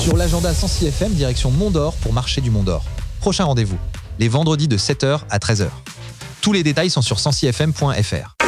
Sur l'agenda 106 FM, direction Mont d'Or pour marcher du Mont d'Or. Prochain rendez-vous, les vendredis de 7h à 13h. Tous les détails sont sur 106fm.fr.